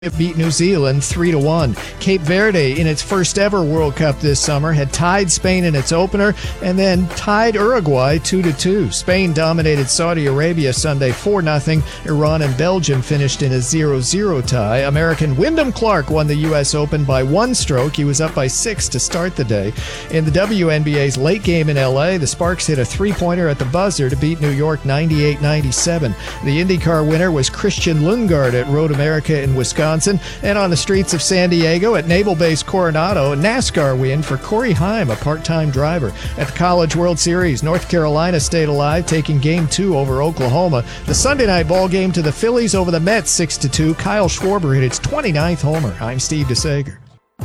beat New Zealand 3-1. Cape Verde, in its first ever World Cup this summer, had tied Spain in its opener and then tied Uruguay 2-2. Spain dominated Saudi Arabia Sunday 4-0. Iran and Belgium finished in a 0-0 tie. American Wyndham Clark won the U.S. Open by one stroke. He was up by 6 to start the day. In the WNBA's late game in L.A., the Sparks hit a three-pointer at the buzzer to beat New York 98-97. The IndyCar winner was Christian Lundgaard at Road America in Wisconsin. And on the streets of San Diego at Naval Base Coronado, a NASCAR win for Corey Heim, a part-time driver. At the College World Series, North Carolina stayed alive, taking Game 2 over Oklahoma. The Sunday night ball game to the Phillies over the Mets 6-2. Kyle Schwarber hit its 29th homer. I'm Steve DeSager.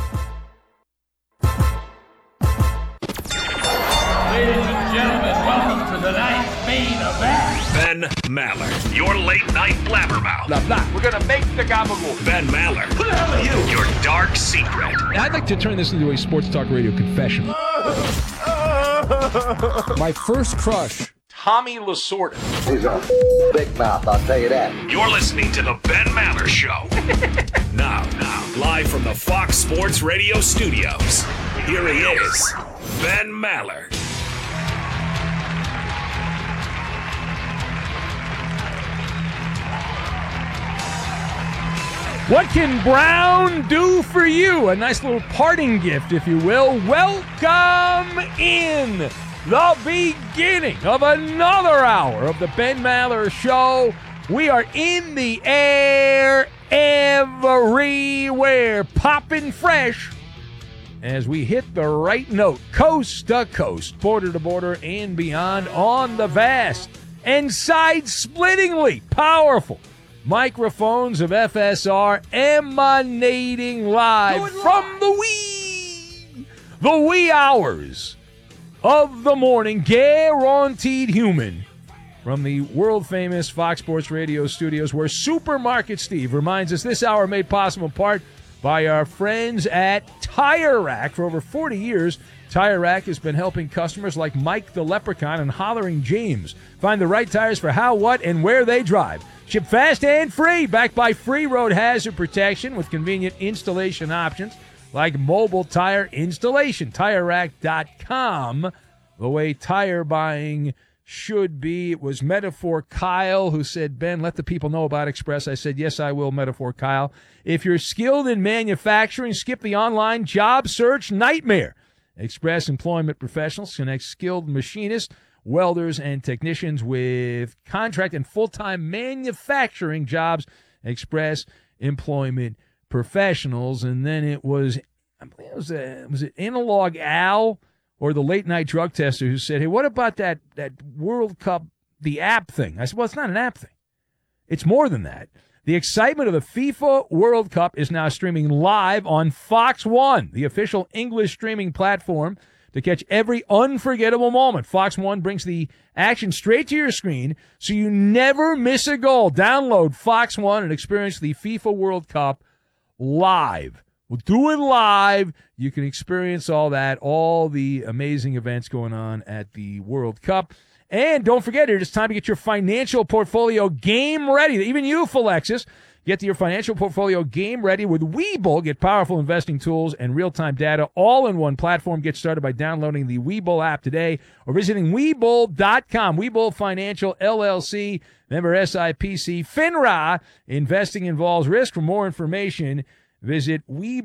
Ladies and gentlemen, welcome to tonight's main event. Ben Maller, your late-night blabbermouth. Blah, blah. We're going to make the gabagool. Ben Maller. Who the hell are you? Your dark secret. I'd like to turn this into a sports talk radio confession. My first crush, Tommy Lasorda. He's a big mouth, I'll tell you that. You're listening to the Ben Maller Show. Now, live from the Fox Sports Radio studios, here he is, Ben Maller. what can Brown do for you? A nice little parting gift, if you will. Welcome in the beginning of another hour of the Ben Maller Show. We are in the air everywhere, popping fresh as we hit the right note, coast to coast, border to border, and beyond on the vast and side-splittingly powerful microphones of FSR emanating live from the wee hours of the morning, guaranteed human, from the world-famous Fox Sports Radio studios, where Supermarket Steve reminds us this hour made possible in part by our friends at Tire Rack. For over 40 years, Tire Rack has been helping customers like Mike the Leprechaun and Hollering James find the right tires for how, what, and where they drive. Ship fast and free, backed by free road hazard protection with convenient installation options like mobile tire installation. TireRack.com, the way tire buying should be. It was Metaphor Kyle who said, Ben, let the people know about Express. I said, yes, I will, Metaphor Kyle. If you're skilled in manufacturing, skip the online job search nightmare. Express Employment Professionals connect skilled machinists, welders, and technicians with contract and full-time manufacturing jobs. Express Employment Professionals. And then it was, I believe was it Analog Al or the late-night drug tester who said, hey, what about that World Cup, the app thing? I said, well, it's not an app thing. It's more than that. The excitement of the FIFA World Cup is now streaming live on Fox One, the official English streaming platform, to catch every unforgettable moment. Fox One brings the action straight to your screen so you never miss a goal. Download Fox One and experience the FIFA World Cup live. We'll do it live. You can experience all that, all the amazing events going on at the World Cup. And don't forget, it's time to get your financial portfolio game ready. Even you, Philexis, get your financial portfolio game ready with Webull. Get powerful investing tools and real-time data all in one platform. Get started by downloading the Webull app today or visiting Webull.com. Webull Financial LLC, member SIPC, FINRA. Investing involves risk. For more information, visit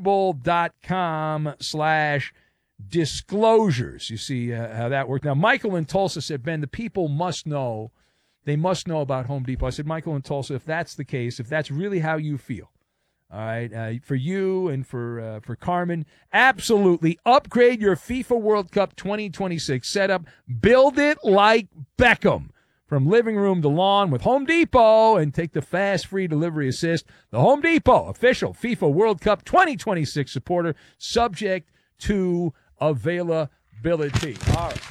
Webull.com/disclosures. You see how that worked. Now, Michael in Tulsa said, Ben, the people must know. They must know about Home Depot. I said, Michael in Tulsa, if that's the case, if that's really how you feel, all right, for you and for Carmen, absolutely upgrade your FIFA World Cup 2026 setup. Build it like Beckham. From living room to lawn with Home Depot, and take the fast free delivery assist. The Home Depot official FIFA World Cup 2026 supporter, subject to availability. All right.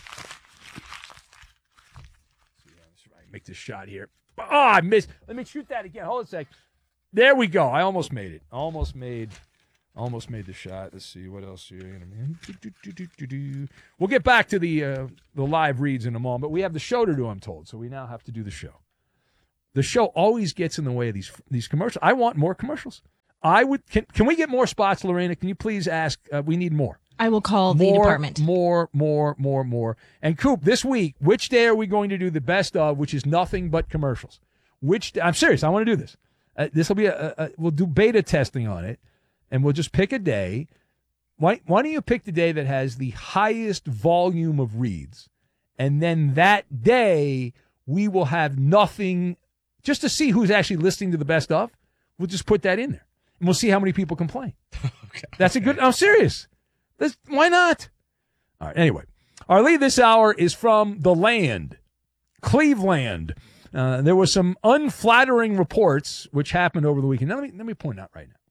Make this shot here. Oh, I missed. Let me shoot that again. Hold a sec. There we go. I almost made it. Almost made the shot. Let's see what else here. We'll get back to the live reads in a moment. But we have the show to do, I'm told. So we now have to do the show. The show always gets in the way of these commercials. I want more commercials. Can we get more spots, Lorena? Can you please ask? We need more. I will call the department. More. And Coop, this week, which day are we going to do the best of, which is nothing but commercials? I'm serious. I want to do this. This will be we'll do beta testing on it, and we'll just pick a day. Why don't you pick the day that has the highest volume of reads, and then that day we will have nothing, just to see who's actually listening to the best of. We'll just put that in there, and we'll see how many people complain. Okay. That's a good. I'm serious. Why not? All right. Anyway, our lead this hour is from the land, Cleveland. There were some unflattering reports which happened over the weekend. Now, let me point out right now.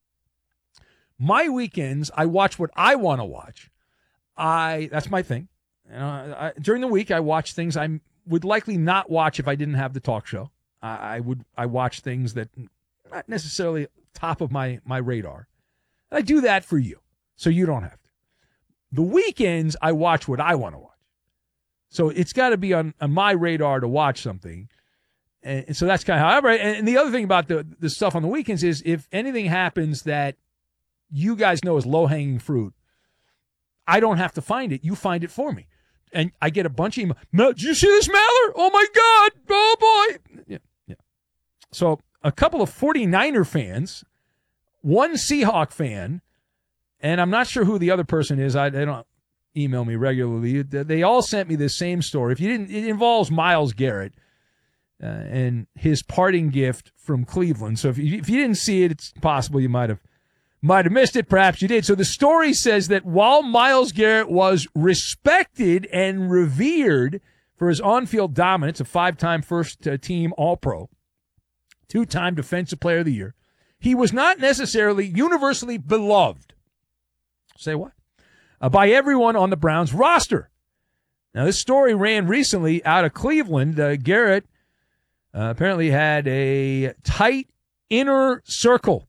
My weekends, I watch what I want to watch. That's my thing. During the week, I watch things I would likely not watch if I didn't have the talk show. I watch things that not necessarily top of my radar. I do that for you, so you don't have to. The weekends, I watch what I want to watch. So it's got to be on my radar to watch something. And so that's kind of how I operate. And the other thing about the stuff on the weekends is if anything happens that you guys know is low-hanging fruit, I don't have to find it. You find it for me. And I get a bunch of emails. Did you see this, Maller? Oh, my God. Oh, boy. Yeah. So a couple of 49er fans, one Seahawk fan, and I'm not sure who the other person is. They don't email me regularly. They all sent me this same story. It involves Myles Garrett and his parting gift from Cleveland. So if you didn't see it, it's possible you might have missed it. Perhaps you did. So the story says that while Myles Garrett was respected and revered for his on-field dominance, a 5-time first-team All-Pro, 2-time Defensive Player of the Year, he was not necessarily universally beloved. Say what? By everyone on the Browns roster. Now, this story ran recently out of Cleveland. Garrett apparently had a tight inner circle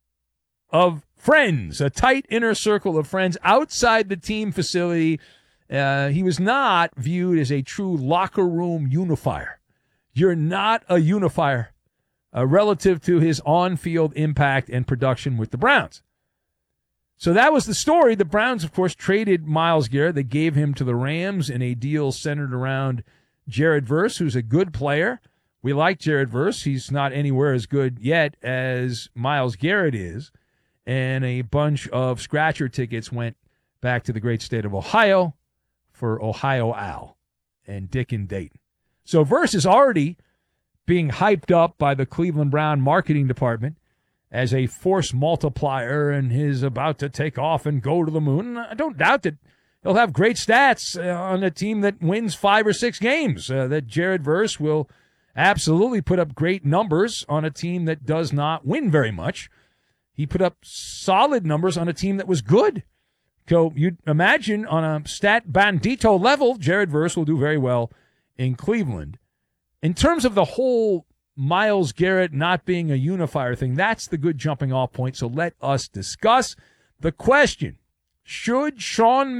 of friends, outside the team facility. He was not viewed as a true locker room unifier. You're not a unifier relative to his on-field impact and production with the Browns. So that was the story. The Browns, of course, traded Myles Garrett. They gave him to the Rams in a deal centered around Jared Verse, who's a good player. We like Jared Verse. He's not anywhere as good yet as Myles Garrett is. And a bunch of scratcher tickets went back to the great state of Ohio for Ohio Al and Dick and Dayton. So Verse is already being hyped up by the Cleveland Brown marketing department as a force multiplier and is about to take off and go to the moon. I don't doubt that he'll have great stats on a team that wins 5 or 6 games, that Jared Verse will absolutely put up great numbers on a team that does not win very much. He put up solid numbers on a team that was good. So you'd imagine on a stat bandito level, Jared Verse will do very well in Cleveland. In terms of the whole Myles Garrett not being a unifier thing, that's the good jumping off point. So let us discuss the question. Should Coach Sean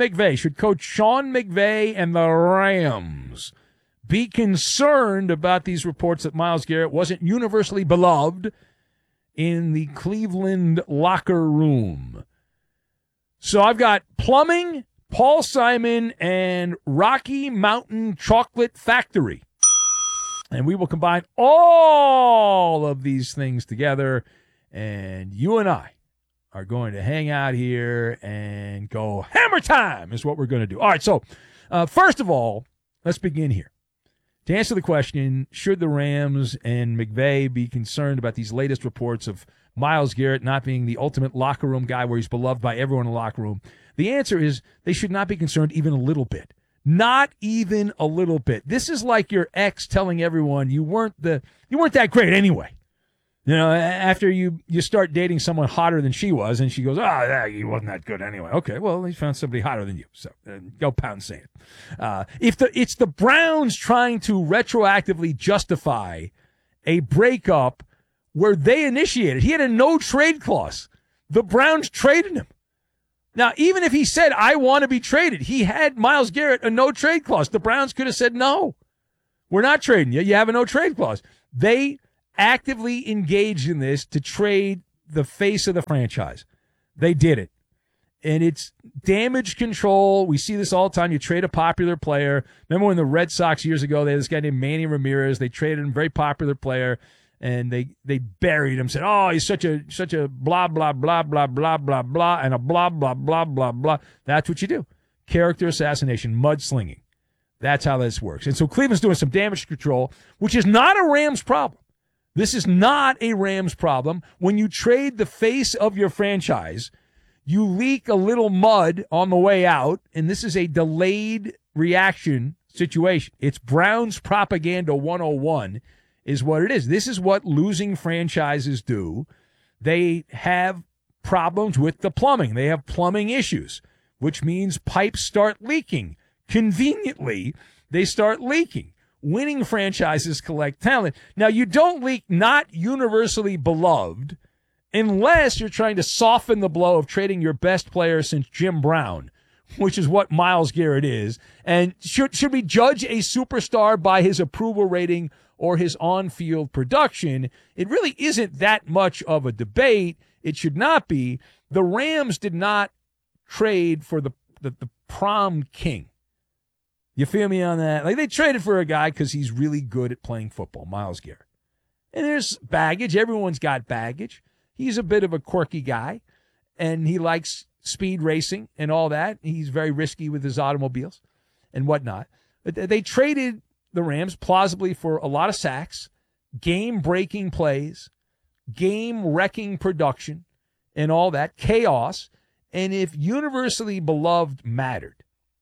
McVay and the Rams be concerned about these reports that Myles Garrett wasn't universally beloved in the Cleveland locker room? So I've got plumbing, Paul Simon, and Rocky Mountain Chocolate Factory. And we will combine all of these things together, and you and I are going to hang out here and go hammer time is what we're going to do. All right, so first of all, let's begin here. To answer the question, should the Rams and McVay be concerned about these latest reports of Myles Garrett not being the ultimate locker room guy where he's beloved by everyone in the locker room? The answer is they should not be concerned even a little bit. Not even a little bit. This is like your ex telling everyone you weren't that great anyway. You know, after you start dating someone hotter than she was, and she goes, he wasn't that good anyway. Okay, well, he found somebody hotter than you, so go pound sand. It's the Browns trying to retroactively justify a breakup where they initiated. He had a no-trade clause. The Browns traded him. Now, even if he said, I want to be traded, he had Myles Garrett a no-trade clause. The Browns could have said, no, we're not trading you. You have a no-trade clause. They actively engaged in this to trade the face of the franchise. They did it. And it's damage control. We see this all the time. You trade a popular player. Remember when the Red Sox years ago, they had this guy named Manny Ramirez. They traded him, very popular player, and they buried him. Said, "Oh, he's such a blah blah blah blah blah blah blah and a blah blah blah blah blah." That's what you do. Character assassination, mudslinging. That's how this works. And so Cleveland's doing some damage control, which is not a Rams problem. This is not a Rams problem. When you trade the face of your franchise, you leak a little mud on the way out, and this is a delayed reaction situation. It's Browns propaganda 101 is what it is. This is what losing franchises do. They have problems with the plumbing. They have plumbing issues, which means pipes start leaking. Conveniently, they start leaking. Winning franchises collect talent. Now, you don't leak not universally beloved unless you're trying to soften the blow of trading your best player since Jim Brown, which is what Myles Garrett is. And should we judge a superstar by his approval rating or his on-field production? It really isn't that much of a debate. It should not be. The Rams did not trade for the prom king. You feel me on that? Like, they traded for a guy because he's really good at playing football, Myles Garrett. And there's baggage. Everyone's got baggage. He's a bit of a quirky guy, and he likes speed racing and all that. He's very risky with his automobiles and whatnot. But they traded the Rams plausibly for a lot of sacks, game-breaking plays, game-wrecking production, and all that, chaos. And if universally beloved mattered,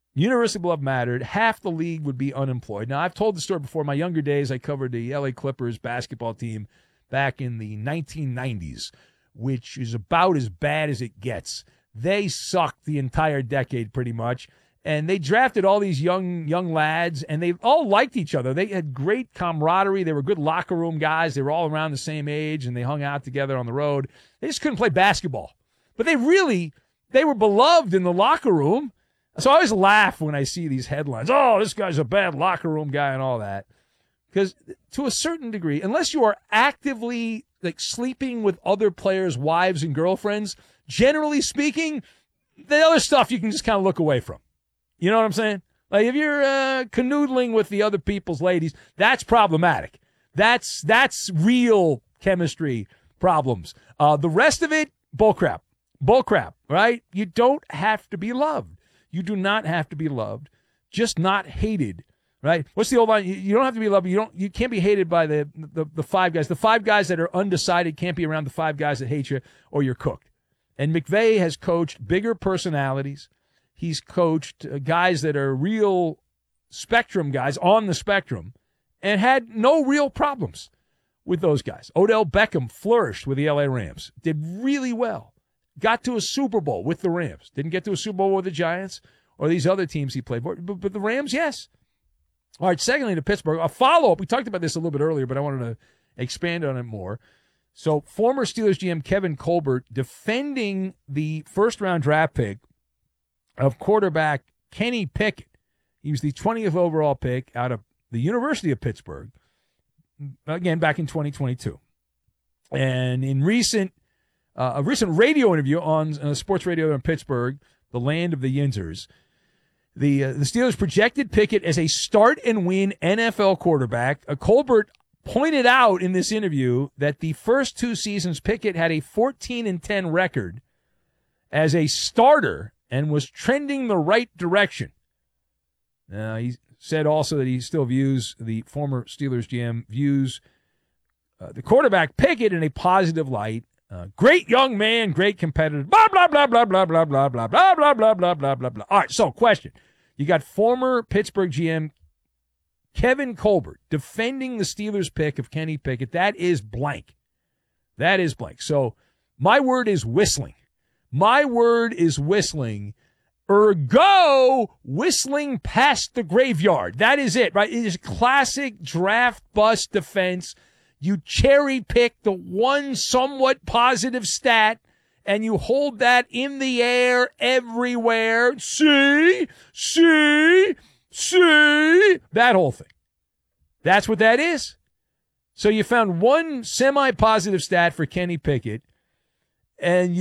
half the league would be unemployed. Now, I've told the story before. In my younger days, I covered the LA Clippers basketball team back in the 1990s, which is about as bad as it gets. They sucked the entire decade pretty much, and they drafted all these young lads, and they all liked each other. They had great camaraderie. They were good locker room guys. They were all around the same age, and they hung out together on the road. They just couldn't play basketball. But they were beloved in the locker room. So I always laugh when I see these headlines. Oh, this guy's a bad locker room guy and all that. Because to a certain degree, unless you are actively like sleeping with other players' wives and girlfriends, generally speaking, the other stuff you can just kind of look away from. You know what I'm saying? Like if you're canoodling with the other people's ladies, that's problematic. That's real chemistry problems. The rest of it, bullcrap. Bullcrap, right? You don't have to be loved. You do not have to be loved, just not hated. Right? What's the old line? You don't have to be loved. You can't be hated by the five guys. The five guys that are undecided can't be around the five guys that hate you, or you're cooked. And McVay has coached bigger personalities. He's coached guys that are real spectrum guys on the spectrum, and had no real problems with those guys. Odell Beckham flourished with the LA Rams. Did really well. Got to a Super Bowl with the Rams. Didn't get to a Super Bowl with the Giants or these other teams he played for. But the Rams, yes. All right, secondly, to Pittsburgh, a follow-up. We talked about this a little bit earlier, but I wanted to expand on it more. So former Steelers GM Kevin Colbert defending the first-round draft pick of quarterback Kenny Pickett. He was the 20th overall pick out of the University of Pittsburgh, again, back in 2022. And in a recent radio interview on sports radio in Pittsburgh, the land of the Yinzers, the Steelers projected Pickett as a start-and-win NFL quarterback. Colbert pointed out in this interview that the first two seasons Pickett had a 14-10 record as a starter and was trending the right direction. He said also that he still views, the former Steelers GM views the quarterback Pickett in a positive light. Great young man, great competitor, blah, blah, blah, blah, blah, blah, blah, blah, blah, blah, blah, blah, blah, blah, blah. All right, so question. You got former Pittsburgh GM Kevin Colbert defending the Steelers pick of Kenny Pickett. That is blank. That is blank. So my word is whistling. My word is whistling. Ergo, whistling past the graveyard. That is it, right? It is classic draft bust defense. You cherry pick the one somewhat positive stat, and you hold that in the air everywhere. See, that whole thing. That's what that is. So you found one semi-positive stat for Kenny Pickett, and